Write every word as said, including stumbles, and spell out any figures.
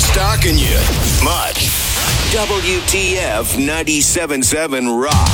Stalking you. Much. W T F ninety-seven point seven Rock.